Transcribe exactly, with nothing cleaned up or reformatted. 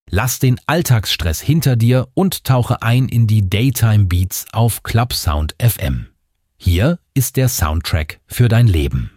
Lass den Alltagsstress hinter dir und tauche ein in die Daytime Beats auf Clubsound F M. Hier ist der Soundtrack für dein Leben.